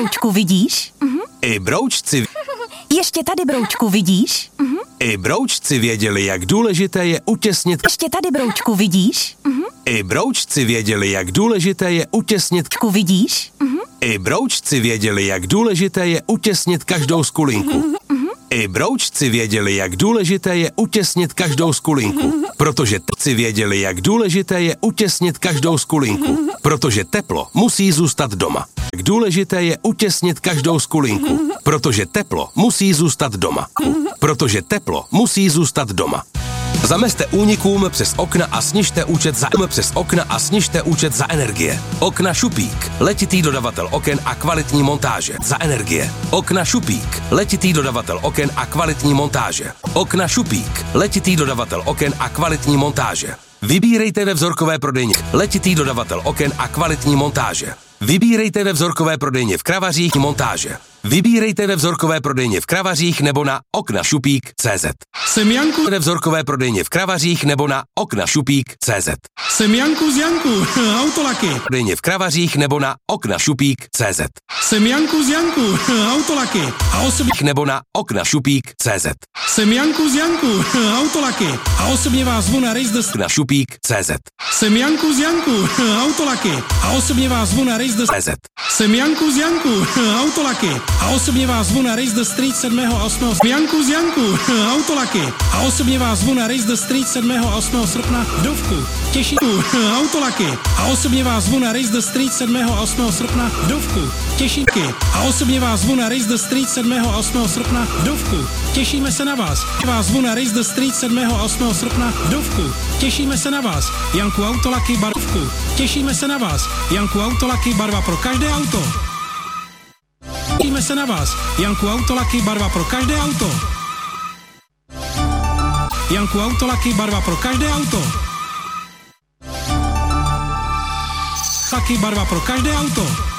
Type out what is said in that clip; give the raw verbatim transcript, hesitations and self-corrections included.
broučku, vidíš? Mhm. I broučci... Ještě tady, broučku, vidíš? Mhm. I broučci věděli, jak důležité je utěsnit... Ještě tady, broučku, vidíš? Mhm. I broučci věděli, jak důležité je utěsnit... Vidíš? Mhm. I broučci věděli, jak důležité je utěsnit každou skulinku. Mhm. I broučci věděli, jak důležité je utěsnit každou skulinku. Protože tci věděli, jak důležité je utěsnit každou skulinku. Protože teplo musí zůstat doma. Jak důležité je utěsnit každou skulinku. Protože teplo musí zůstat doma. Protože teplo musí zůstat doma. Zamezte únikům přes okna a snižte účet za přes okna a snižte účet za energie. Okna Šupík, letitý dodavatel oken a kvalitní montáže za energie. Okna Šupík, letitý dodavatel oken a kvalitní montáže. Okna Šupík, letitý dodavatel oken a kvalitní montáže. Vybírejte ve vzorkové prodejně letitý dodavatel oken a kvalitní montáže. Vybírejte ve vzorkové prodejně v Kravařích montáže. Vybírejte ve vzorkové prodejně v Kravařích nebo na okna šupík tečka cé zet. Jsem Janku ve vzorkové prodejně v Kravařích nebo na okna šupík tečka cé zet. Jsem Janku z Janku, autolaky. Prodejně v Kravařích nebo na okna šupík tečka cé zet. Jsem Janku z Janku, autolaky. A osobně nebo na okna šupík tečka cé zet. Jsem Janku z Janku, autolaky. A osobně vás zvu na Race the na šupík tečka cé zet. Jsem Janku z Janku, autolaky. A osobně vás zvu na Race the cé zet. Jsem Janku z Janku, autolaky. A osobně vás zvu na Race the Street sedmého a osmého Jsem Janku z Janku, autolaky. A osobně vás zvu na Race the Street sedmého a osmého srpna v Dovku. Těší autolaky. A osobně vás zvu na Race the Street sedmého a osmého srpna v Dovku. Těšíky. A osobně vás zvu na Race the Street sedmého a osmého srpna v Dovku. Těšíme se na vás. Vás zvu na Race the Street sedmého a osmého srpna v Dovku. Těšíme se na vás. Janku Autolaky barvku. Těšíme se na vás. Janku Autolaky barva pro každé auto. Těšíme se na vás. Janku Autolaky barva pro každé auto. Janku Autolaky barva pro každé auto. Taky barva pro každé auto.